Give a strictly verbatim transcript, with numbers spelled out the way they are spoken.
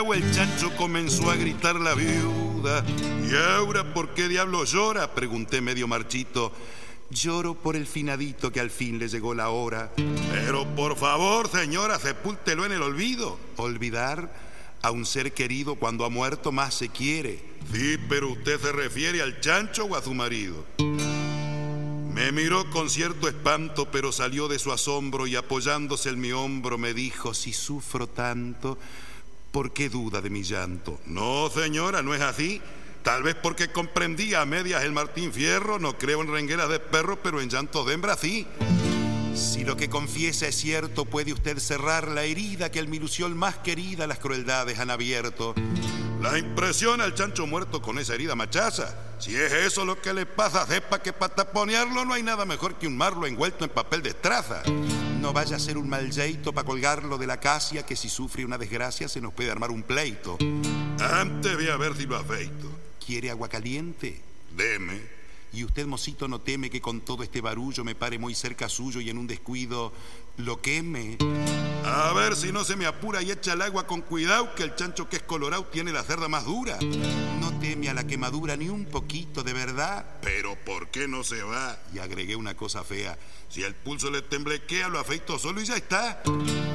El chancho comenzó a gritar la viuda. ¿Y ahora por qué diablo llora?, pregunté medio marchito. Lloro por el finadito que al fin le llegó la hora. Pero por favor, señora, sepúltelo en el olvido. ¿Olvidar? A un ser querido cuando ha muerto más se quiere. Sí, pero usted se refiere al chancho o a su marido. Me miró con cierto espanto, pero salió de su asombro y apoyándose en mi hombro me dijo: si sufro tanto, ¿por qué duda de mi llanto? No, señora, no es así. Tal vez porque comprendía a medias el Martín Fierro. No creo en rengueras de perro, pero en llantos de hembra sí. Si lo que confiesa es cierto, puede usted cerrar la herida que el mi ilusión más querida las crueldades han abierto. La impresión al chancho muerto con esa herida machaza. Si es eso lo que le pasa, sepa que para taponearlo no hay nada mejor que un marlo envuelto en papel de estraza. No vaya a ser un mal jeito para colgarlo de la acacia, que si sufre una desgracia se nos puede armar un pleito. Antes voy a ver si lo afeito. ¿Quiere agua caliente? Deme. ¿Y usted, mocito, no teme que con todo este barullo me pare muy cerca suyo y en un descuido lo queme? A ver si no se me apura y echa el agua con cuidado, que el chancho que es colorado tiene la cerda más dura. No teme a la quemadura ni un poquito, de verdad. Pero ¿por qué no se va? Y agregué una cosa fea: si el pulso le temblequea, lo afeito solo y ya está.